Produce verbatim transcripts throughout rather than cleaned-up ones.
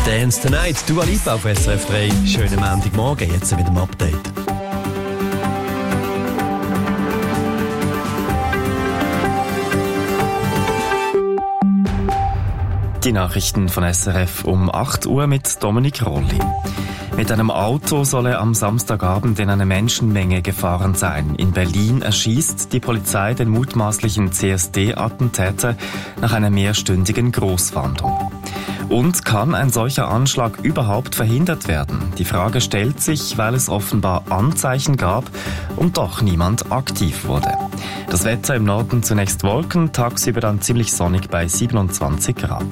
Dance Tonight, Dua Lipa auf S R F drei. Schönen Montagmorgen, jetzt mit dem Update. Die Nachrichten von S R F um acht Uhr mit Dominik Rolli. Mit einem Auto soll er am Samstagabend in eine Menschenmenge gefahren sein. In Berlin erschießt die Polizei den mutmaßlichen C S D-Attentäter nach einer mehrstündigen Großfahndung. Und kann ein solcher Anschlag überhaupt verhindert werden? Die Frage stellt sich, weil es offenbar Anzeichen gab und doch niemand aktiv wurde. Das Wetter im Norden zunächst Wolken, tagsüber dann ziemlich sonnig bei siebenundzwanzig Grad.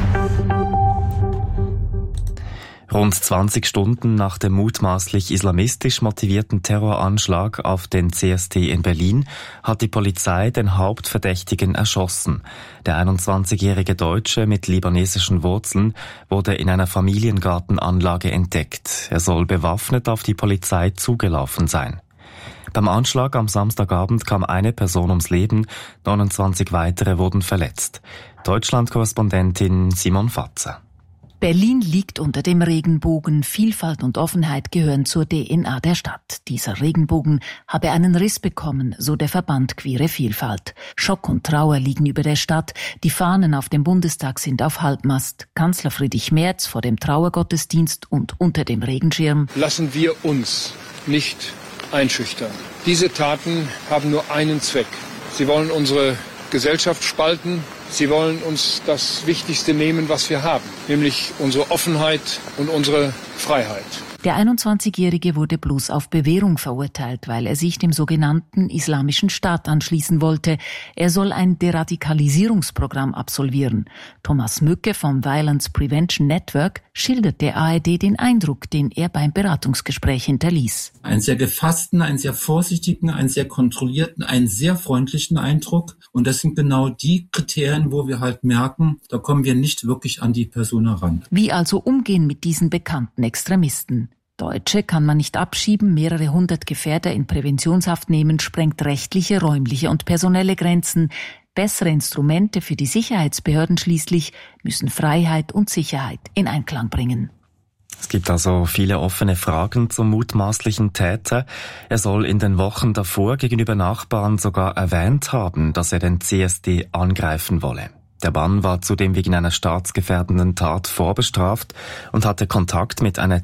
Rund zwanzig Stunden nach dem mutmaßlich islamistisch motivierten Terroranschlag auf den C S D in Berlin hat die Polizei den Hauptverdächtigen erschossen. Der einundzwanzigjährige Deutsche mit libanesischen Wurzeln wurde in einer Familiengartenanlage entdeckt. Er soll bewaffnet auf die Polizei zugelaufen sein. Beim Anschlag am Samstagabend kam eine Person ums Leben, neunundzwanzig weitere wurden verletzt. Deutschland-Korrespondentin Simon Fatzer. Berlin liegt unter dem Regenbogen. Vielfalt und Offenheit gehören zur D N A der Stadt. Dieser Regenbogen habe einen Riss bekommen, so der Verband Queere Vielfalt. Schock und Trauer liegen über der Stadt. Die Fahnen auf dem Bundestag sind auf Halbmast. Kanzler Friedrich Merz vor dem Trauergottesdienst und unter dem Regenschirm. Lassen wir uns nicht einschüchtern. Diese Taten haben nur einen Zweck. Sie wollen unsere Gesellschaft spalten. Sie wollen uns das Wichtigste nehmen, was wir haben, nämlich unsere Offenheit und unsere Freiheit. Der einundzwanzigjährige wurde bloß auf Bewährung verurteilt, weil er sich dem sogenannten Islamischen Staat anschließen wollte. Er soll ein Deradikalisierungsprogramm absolvieren. Thomas Mücke vom Violence Prevention Network schildert der A R D den Eindruck, den er beim Beratungsgespräch hinterließ. Einen sehr gefassten, einen sehr vorsichtigen, einen sehr kontrollierten, einen sehr freundlichen Eindruck. Und das sind genau die Kriterien, wo wir halt merken, da kommen wir nicht wirklich an die Person heran. Wie also umgehen mit diesen bekannten Extremisten? Deutsche kann man nicht abschieben, mehrere hundert Gefährder in Präventionshaft nehmen, sprengt rechtliche, räumliche und personelle Grenzen. Bessere Instrumente für die Sicherheitsbehörden schließlich müssen Freiheit und Sicherheit in Einklang bringen. Es gibt also viele offene Fragen zum mutmaßlichen Täter. Er soll in den Wochen davor gegenüber Nachbarn sogar erwähnt haben, dass er den C S D angreifen wolle. Der Mann war zudem wegen einer staatsgefährdenden Tat vorbestraft und hatte Kontakt mit einer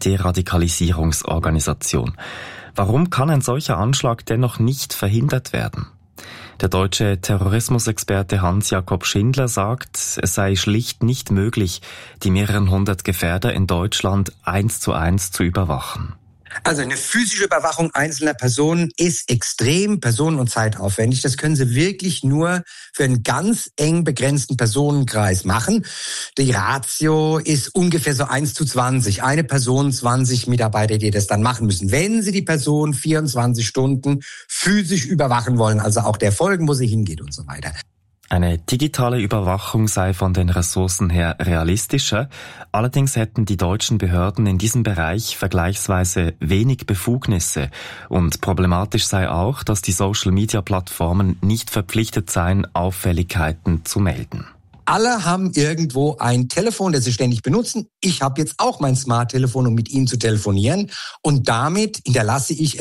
Deradikalisierungsorganisation. Warum kann ein solcher Anschlag dennoch nicht verhindert werden? Der deutsche Terrorismusexperte Hans-Jakob Schindler sagt, es sei schlicht nicht möglich, die mehreren hundert Gefährder in Deutschland eins zu eins zu überwachen. Also eine physische Überwachung einzelner Personen ist extrem personen- und zeitaufwendig. Das können Sie wirklich nur für einen ganz eng begrenzten Personenkreis machen. Die Ratio ist ungefähr so eins zu zwanzig. Eine Person, zwanzig Mitarbeiter, die das dann machen müssen. Wenn Sie die Person vierundzwanzig Stunden physisch überwachen wollen, also auch der folgen, wo sie hingeht und so weiter. Eine digitale Überwachung sei von den Ressourcen her realistischer. Allerdings hätten die deutschen Behörden in diesem Bereich vergleichsweise wenig Befugnisse. Und problematisch sei auch, dass die Social-Media-Plattformen nicht verpflichtet seien, Auffälligkeiten zu melden. Alle haben irgendwo ein Telefon, das sie ständig benutzen. Ich habe jetzt auch mein Smart-Telefon, um mit Ihnen zu telefonieren. Und damit hinterlasse ich